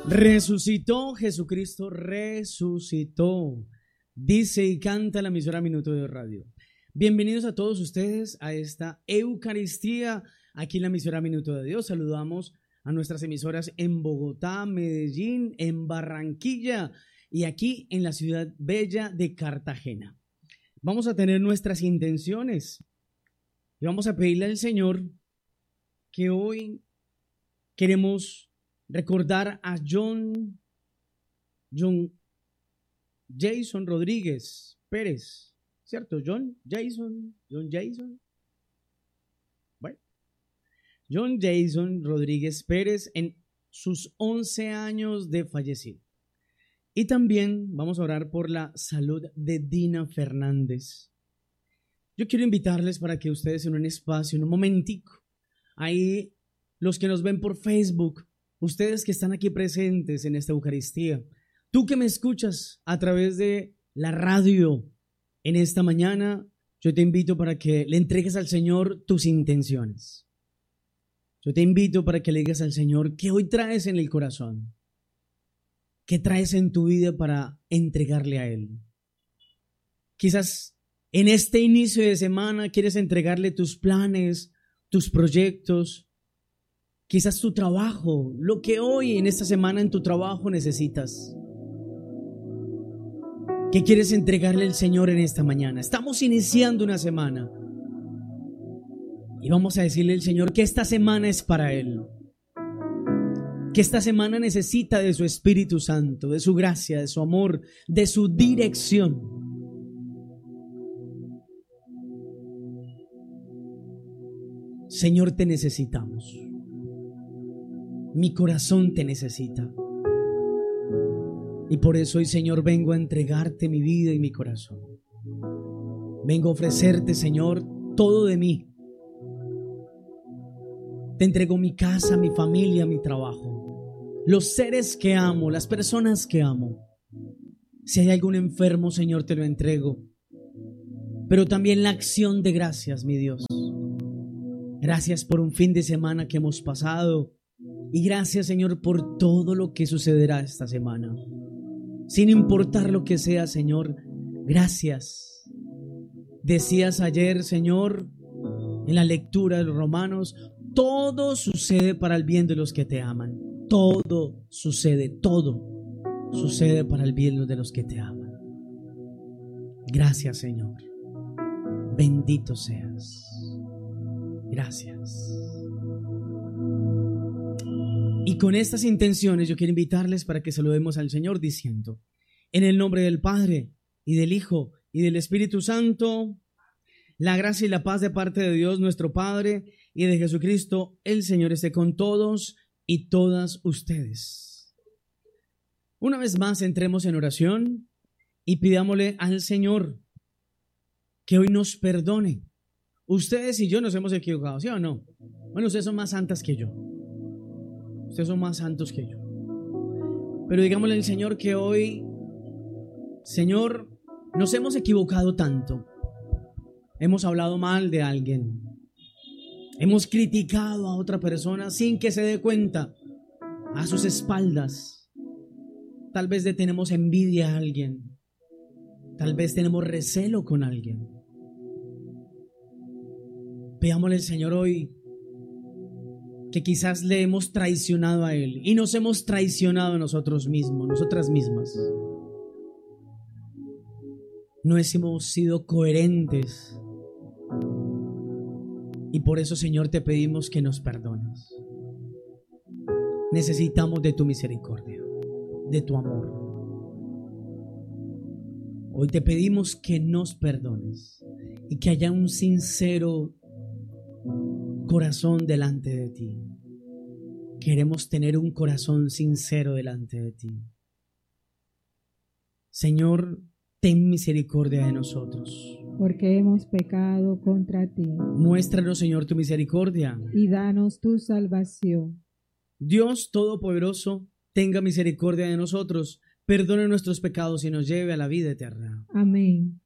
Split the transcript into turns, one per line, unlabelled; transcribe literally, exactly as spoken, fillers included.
Resucitó, Jesucristo resucitó. Dice y canta la emisora Minuto de Radio. Bienvenidos a todos ustedes a esta Eucaristía aquí en la emisora Minuto de Dios. Saludamos a nuestras emisoras en Bogotá, Medellín, en Barranquilla y aquí en la ciudad bella de Cartagena. Vamos a tener nuestras intenciones y vamos a pedirle al Señor que hoy queremos recordar a John, John Jason Rodríguez Pérez, ¿cierto? John Jason, John Jason. Bueno, John Jason Rodríguez Pérez en sus once años de fallecido. Y también vamos a orar por la salud de Dina Fernández. Yo quiero invitarles para que ustedes en un espacio, en un momentico, ahí los que nos ven por Facebook, ustedes que están aquí presentes en esta Eucaristía, tú que me escuchas a través de la radio en esta mañana, yo te invito para que le entregues al Señor tus intenciones. Yo te invito para que le digas al Señor qué hoy traes en el corazón, qué traes en tu vida para entregarle a Él. Quizás en este inicio de semana quieres entregarle tus planes, tus proyectos, quizás tu trabajo, lo que hoy en esta semana en tu trabajo necesitas. ¿Qué quieres entregarle al Señor en esta mañana? Estamos iniciando una semana y vamos a decirle al Señor que esta semana es para Él, que esta semana necesita de su Espíritu Santo, de su gracia, de su amor, de su dirección. Señor, te necesitamos. Mi corazón te necesita. Y por eso hoy, Señor, vengo a entregarte mi vida y mi corazón. Vengo a ofrecerte, Señor, todo de mí. Te entrego mi casa, mi familia, mi trabajo, los seres que amo, las personas que amo. Si hay algún enfermo, Señor, te lo entrego. Pero también la acción de gracias, mi Dios. Gracias por un fin de semana que hemos pasado. Y gracias, Señor, por todo lo que sucederá esta semana. Sin importar lo que sea, Señor, gracias. Decías ayer, Señor, en la lectura de los Romanos, todo sucede para el bien de los que te aman. Todo sucede, todo sucede para el bien de los que te aman. Gracias, Señor. Bendito seas. Gracias. Y con estas intenciones yo quiero invitarles para que saludemos al Señor diciendo: en el nombre del Padre y del Hijo y del Espíritu Santo, la gracia y la paz de parte de Dios nuestro Padre y de Jesucristo el Señor esté con todos y todas ustedes. Una vez más entremos en oración y pidámosle al Señor que hoy nos perdone. Ustedes y yo nos hemos equivocado, ¿sí o no? Bueno, ustedes son más santas que yo. Ustedes son más santos que yo. Pero digámosle al Señor que hoy, Señor, nos hemos equivocado tanto. Hemos hablado mal de alguien. Hemos criticado a otra persona sin que se dé cuenta, a sus espaldas. Tal vez le tenemos envidia a alguien. Tal vez tenemos recelo con alguien. Pidámosle al Señor hoy que quizás le hemos traicionado a Él y nos hemos traicionado a nosotros mismos, nosotras mismas. No hemos sido coherentes y por eso, Señor, te pedimos que nos perdones. Necesitamos de tu misericordia, de tu amor. Hoy te pedimos que nos perdones y que haya un sincero corazón delante de ti. Queremos tener un corazón sincero delante de ti. Señor, ten misericordia de nosotros,
porque hemos pecado contra ti.
Muéstranos, Señor, tu misericordia
y danos tu salvación.
Dios Todopoderoso, tenga misericordia de nosotros, perdone nuestros pecados y nos lleve a la vida eterna.
Amén.